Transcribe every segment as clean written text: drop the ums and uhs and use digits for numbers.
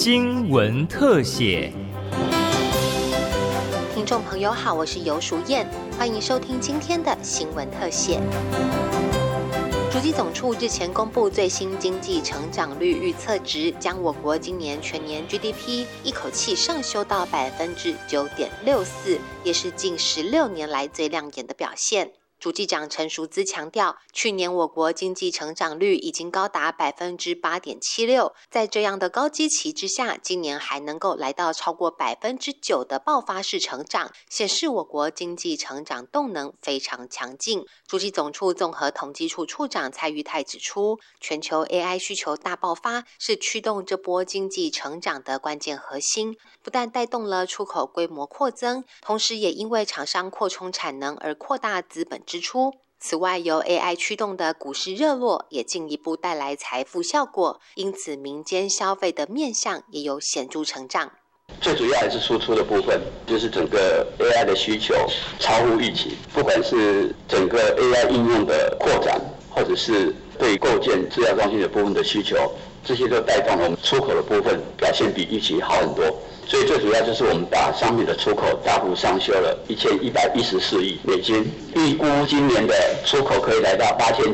新闻特写。 听众朋友好，我是游淑燕，欢迎收听今天的新闻特写。主计总处日前公布最新经济成长率预测值，将我国今年全年 GDP 一口气上修到 9.64%， 也是近16年来最亮眼的表现。主计长陈淑姿强调，去年我国经济成长率已经高达 8.76%， 在这样的高基期之下，今年还能够来到超过 9% 的爆发式成长，显示我国经济成长动能非常强劲。主计总处综合统计处处长蔡玉泰指出，全球 AI 需求大爆发是驱动这波经济成长的关键核心，不但带动了出口规模扩增，同时也因为厂商扩充产能而扩大资本支出。此外，由 AI 驱动的股市热络也进一步带来财富效果，因此民间消费的面向也有显著成长。 最主要还是输出的部分，就是整个 AI 的需求超乎预期，不管是整个 AI 应用的扩展，或者是对构建资料中心的部分的需求，这些都带动了我们出口的部分表现比预期好很多。所以最主要就是我们把商品的出口大幅上修了1114亿美金，预估今年的出口可以来到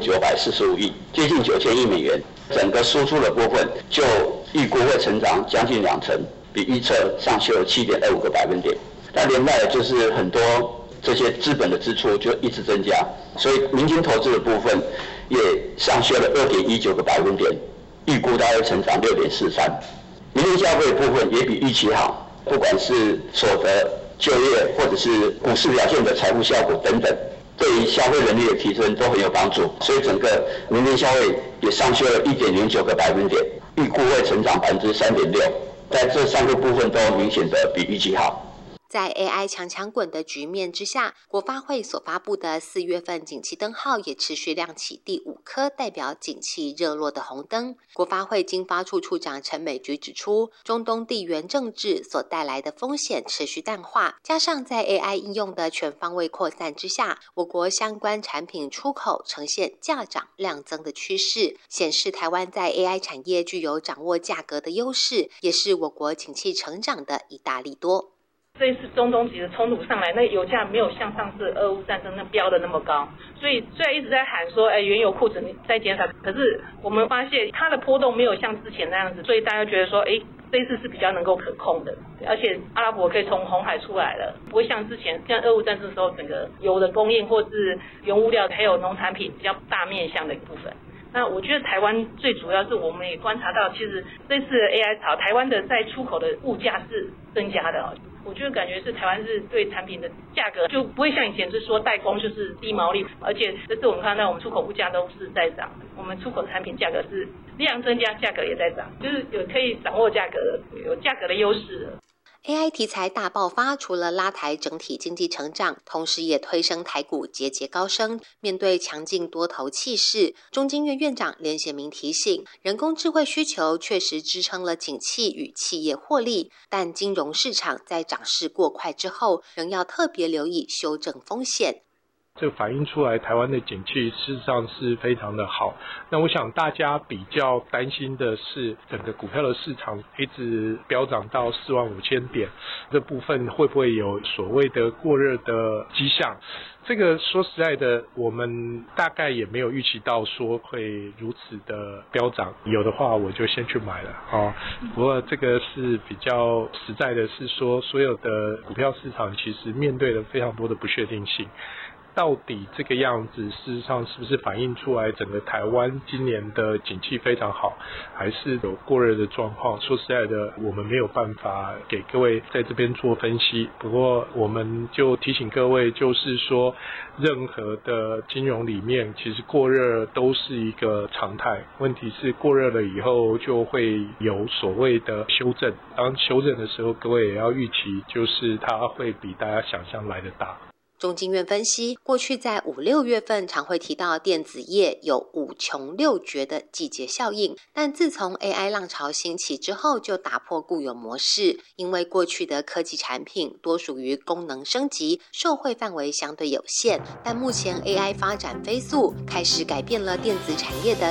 8945亿，接近9000亿美元。整个输出的部分就预估会成长将近2成，比预测上修了7.25个百分点。那连带的就是很多这些资本的支出就一直增加，所以民间投资的部分也上修了2.19个百分点，预估大概成长6.43%。民间消费的部分也比预期好，不管是所得、就业或者是股市表现的财务效果等等，对于消费能力的提升都很有帮助。所以整个民间消费也上修了1.09个百分点，预估会成长3.6%，在这3个部分都明显的比预期好。 在 AI 强滚的局面之下，国发会所发布的4月份景气灯号也持续亮起第5颗代表景气热络的红灯。国发会经发处处长陈美菊指出，中东地缘政治所带来的风险持续淡化，加上在 AI 应用的全方位扩散之下，我国相关产品出口呈现价涨量增的趋势，显示台湾在 AI 产业具有掌握价格的优势，也是我国景气成长的一大利多。 这一次中东级的冲突上来，那油价没有像上次俄乌战争那飙的那么高，所以虽然一直在喊说，原油库存在减少，可是我们发现它的波动没有像之前那样子，所以大家觉得说，这一次是比较能够可控的，而且阿拉伯可以从红海出来了，不会像之前像俄乌战争的时候，整个油的供应或是原物料还有农产品比较大面向的一部分。那我觉得台湾最主要是我们也观察到，其实这次的 AI 潮，台湾的在出口的物价是增加的。我觉得感觉是台湾是对产品的价格就不会像以前是说代工就是低毛利，而且这次我们看到我们出口物价都是在涨，我们出口产品价格是量增加，价格也在涨，就是有可以掌握价格，有价格的优势了。 AI 题材大爆发，除了拉抬整体经济成长，同时也推升台股节节高升。面对强劲多头气势，中经院院长连贤明提醒，人工智慧需求确实支撑了景气与企业获利，但金融市场在涨势过快之后，仍要特别留意修正风险。 这反映出来台湾的景气事实上是非常的好。那我想大家比较担心的是整个股票的市场一直飙涨到45000点，这部分会不会有所谓的过热的迹象？这个说实在的，我们大概也没有预期到说会如此的飙涨，有的话我就先去买了不过这个是比较实在的是说，所有的股票市场其实面对了非常多的不确定性。到底这个样子事实上是不是反映出来整个台湾今年的景气非常好，还是有过热的状况？说实在的，我们没有办法给各位在这边做分析。不过我们就提醒各位，就是说任何的金融里面其实过热都是一个常态，问题是过热了以后就会有所谓的修正，当修正的时候各位也要预期就是它会比大家想象来得大。 中经院分析，过去在5、6月份常会提到电子业有5穷6绝的季节效应，但自从 AI 浪潮兴起之后就打破固有模式，因为过去的科技产品多属于功能升级，受惠范围相对有限，但目前 AI 发展飞速，开始改变了电子产业的